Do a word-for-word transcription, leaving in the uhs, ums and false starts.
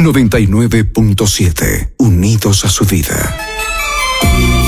noventa y nueve punto siete. Unidos a su vida.